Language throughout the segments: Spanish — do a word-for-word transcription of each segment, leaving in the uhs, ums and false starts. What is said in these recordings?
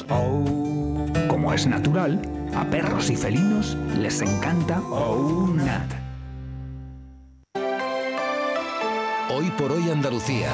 Oh. Como es natural, a perros y felinos les encanta Oh Nat. Hoy por hoy Andalucía.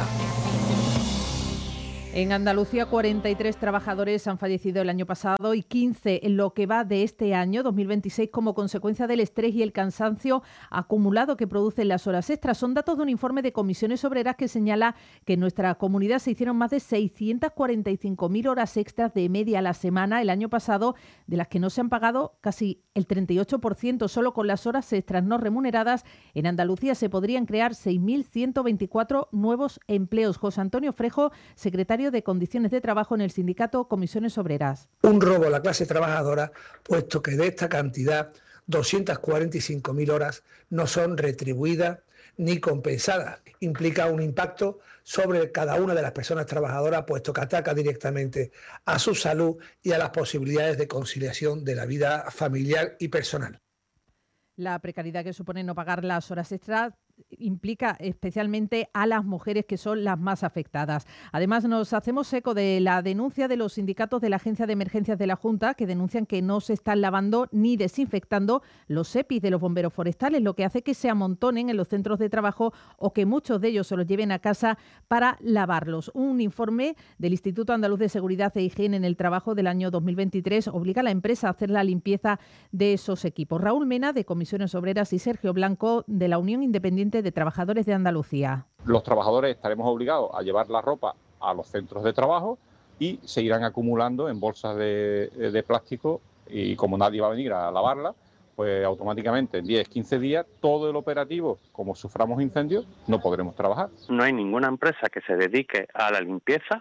En Andalucía, cuarenta y tres trabajadores han fallecido el año pasado y quince en lo que va de este año, dos mil veintiséis, como consecuencia del estrés y el cansancio acumulado que producen las horas extras. Son datos de un informe de Comisiones Obreras que señala que en nuestra comunidad se hicieron más de seiscientas cuarenta y cinco mil horas extras de media a la semana el año pasado, de las que no se han pagado casi el treinta y ocho por ciento. Solo con las horas extras no remuneradas, en Andalucía se podrían crear seis mil ciento veinticuatro nuevos empleos. José Antonio Frejo, secretario de Condiciones de Trabajo en el sindicato Comisiones Obreras. Un robo a la clase trabajadora, puesto que de esta cantidad, doscientas cuarenta y cinco mil horas no son retribuidas ni compensadas. Implica un impacto sobre cada una de las personas trabajadoras, puesto que ataca directamente a su salud y a las posibilidades de conciliación de la vida familiar y personal. La precariedad que supone no pagar las horas extras implica especialmente a las mujeres, que son las más afectadas. Además, nos hacemos eco de la denuncia de los sindicatos de la Agencia de Emergencias de la Junta, que denuncian que no se están lavando ni desinfectando los EPIs de los bomberos forestales, lo que hace que se amontonen en los centros de trabajo o que muchos de ellos se los lleven a casa para lavarlos. Un informe del Instituto Andaluz de Seguridad e Higiene en el Trabajo del año dos mil veintitrés obliga a la empresa a hacer la limpieza de esos equipos. Raúl Mena, de Comisiones Obreras, y Sergio Blanco, de la Unión Independiente de Trabajadores de Andalucía. Los trabajadores estaremos obligados a llevar la ropa a los centros de trabajo y se irán acumulando en bolsas de, de plástico, y como nadie va a venir a lavarla, pues automáticamente en diez, quince días todo el operativo, como suframos incendios, no podremos trabajar. No hay ninguna empresa que se dedique a la limpieza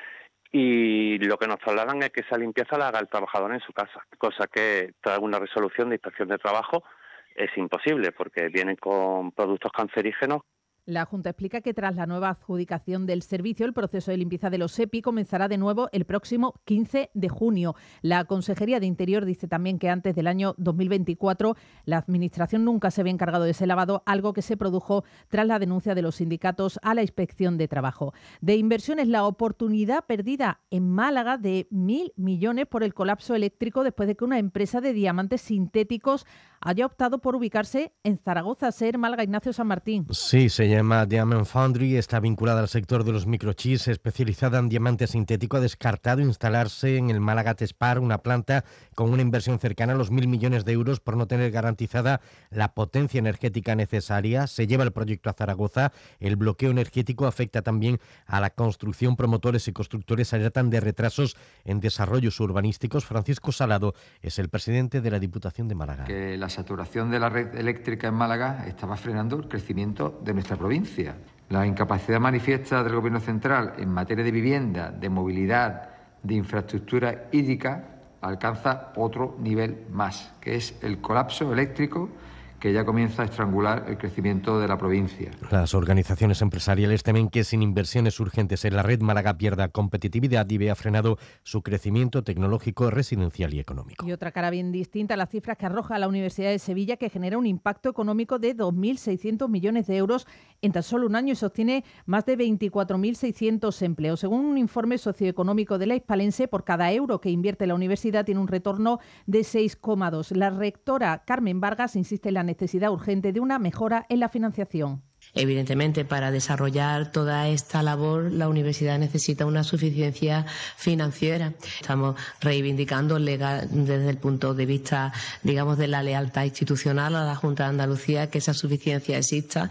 y lo que nos trasladan es que esa limpieza la haga el trabajador en su casa, cosa que tras una resolución de inspección de trabajo es imposible porque vienen con productos cancerígenos. La Junta explica que tras la nueva adjudicación del servicio, el proceso de limpieza de los EPI comenzará de nuevo el próximo quince de junio. La Consejería de Interior dice también que antes del año dos mil veinticuatro la Administración nunca se había encargado de ese lavado, algo que se produjo tras la denuncia de los sindicatos a la Inspección de Trabajo. De inversiones, la oportunidad perdida en Málaga de mil millones por el colapso eléctrico después de que una empresa de diamantes sintéticos haya optado por ubicarse en Zaragoza. Ser Málaga, Ignacio San Martín. Sí, se llama Diamond Foundry, está vinculada al sector de los microchips, especializada en diamante sintético. Ha descartado instalarse en el Málaga Tespar, una planta con una inversión cercana a los mil millones de euros por no tener garantizada la potencia energética necesaria. Se lleva el proyecto a Zaragoza. El bloqueo energético afecta también a la construcción. Promotores y constructores alertan de retrasos en desarrollos urbanísticos. Francisco Salado es el presidente de la Diputación de Málaga. Que la saturación de la red eléctrica en Málaga estaba frenando el crecimiento de nuestra provincia. La incapacidad manifiesta del Gobierno central en materia de vivienda, de movilidad, de infraestructura hídrica alcanza otro nivel más, que es el colapso eléctrico, que ya comienza a estrangular el crecimiento de la provincia. Las organizaciones empresariales temen que sin inversiones urgentes en la red, Málaga pierda competitividad y vea frenado su crecimiento tecnológico, residencial y económico. Y otra cara bien distinta a las cifras que arroja la Universidad de Sevilla, que genera un impacto económico de dos mil seiscientos millones de euros en tan solo un año y sostiene más de veinticuatro mil seiscientos empleos. Según un informe socioeconómico de la Hispalense, por cada euro que invierte la universidad tiene un retorno de seis coma dos. La rectora Carmen Vargas insiste en la necesidad urgente de una mejora en la financiación. Evidentemente, para desarrollar toda esta labor, la universidad necesita una suficiencia financiera. Estamos reivindicando legal, desde el punto de vista, digamos, de la lealtad institucional a la Junta de Andalucía, que esa suficiencia exista.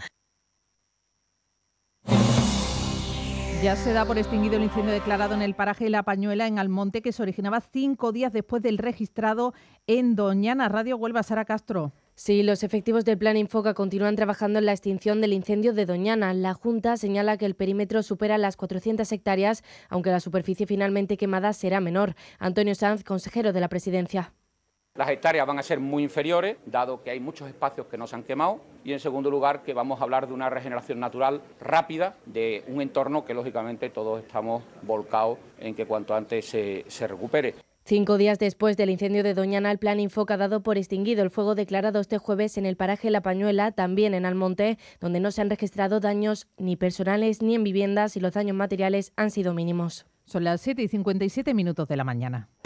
Ya se da por extinguido el incendio declarado en el paraje La Pañuela, en Almonte, que se originaba cinco días después del registrado en Doñana. Radio Huelva, Sara Castro. Sí, los efectivos del Plan Infoca continúan trabajando en la extinción del incendio de Doñana. La Junta señala que el perímetro supera las cuatrocientas hectáreas, aunque la superficie finalmente quemada será menor. Antonio Sanz, consejero de la Presidencia. Las hectáreas van a ser muy inferiores, dado que hay muchos espacios que no se han quemado, y en segundo lugar que vamos a hablar de una regeneración natural rápida de un entorno que lógicamente todos estamos volcados en que cuanto antes se, se recupere. Cinco días después del incendio de Doñana, el Plan Infoca ha dado por extinguido el fuego declarado este jueves en el paraje La Pañuela, también en Almonte, donde no se han registrado daños ni personales ni en viviendas y los daños materiales han sido mínimos. Son las siete y cincuenta y siete minutos de la mañana.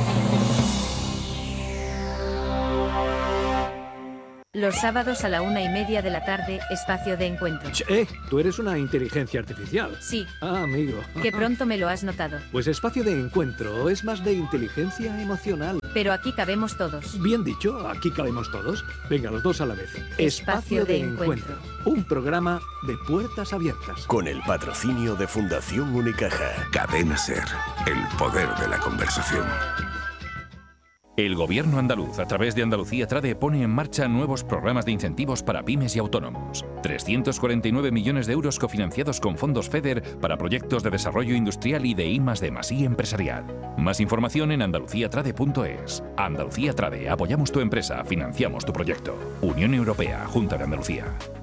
Los sábados a la una y media de la tarde, espacio de encuentro. Eh, tú eres una inteligencia artificial. Sí. Ah, amigo. Que pronto me lo has notado. Pues espacio de encuentro es más de inteligencia emocional. Pero aquí cabemos todos. Bien dicho, aquí cabemos todos. Venga, los dos a la vez. Espacio, espacio de, de encuentro. encuentro. Un programa de puertas abiertas. Con el patrocinio de Fundación Unicaja. Cadena SER. El poder de la conversación. El Gobierno andaluz, a través de Andalucía Trade, pone en marcha nuevos programas de incentivos para pymes y autónomos. trescientos cuarenta y nueve millones de euros cofinanciados con fondos FEDER para proyectos de desarrollo industrial y de I más D más I empresarial. Más información en andalucía trade punto es. Andalucía Trade, apoyamos tu empresa, financiamos tu proyecto. Unión Europea, Junta de Andalucía.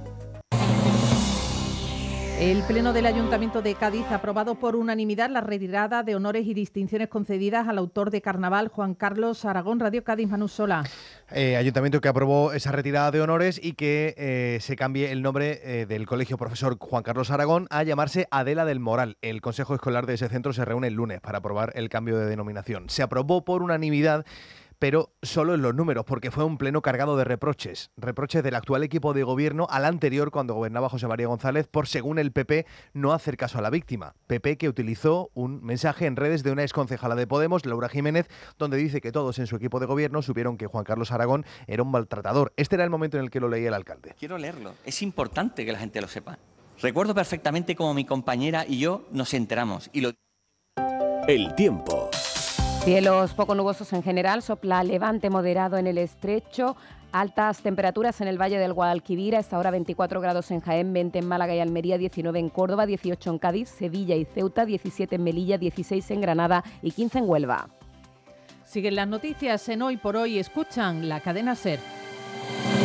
El Pleno del Ayuntamiento de Cádiz ha aprobado por unanimidad la retirada de honores y distinciones concedidas al autor de Carnaval, Juan Carlos Aragón. Radio Cádiz, Manu Sola. Eh, ayuntamiento que aprobó esa retirada de honores y que eh, se cambie el nombre eh, del Colegio Profesor Juan Carlos Aragón a llamarse Adela del Moral. El Consejo Escolar de ese centro se reúne el lunes para aprobar el cambio de denominación. Se aprobó por unanimidad, pero solo en los números, porque fue un pleno cargado de reproches. Reproches del actual equipo de gobierno al anterior, cuando gobernaba José María González, por, según el P P, no hacer caso a la víctima. P P que utilizó un mensaje en redes de una exconcejala de Podemos, Laura Jiménez, donde dice que todos en su equipo de gobierno supieron que Juan Carlos Aragón era un maltratador. Este era el momento en el que lo leía el alcalde. Quiero leerlo. Es importante que la gente lo sepa. Recuerdo perfectamente cómo mi compañera y yo nos enteramos. Y lo... El tiempo. Cielos poco nubosos en general, sopla levante moderado en el estrecho, altas temperaturas en el Valle del Guadalquivir, a esta hora veinticuatro grados en Jaén, veinte en Málaga y Almería, diecinueve en Córdoba, dieciocho en Cádiz, Sevilla y Ceuta, diecisiete en Melilla, dieciséis en Granada y quince en Huelva. Siguen las noticias en Hoy por Hoy, escuchan la cadena SER.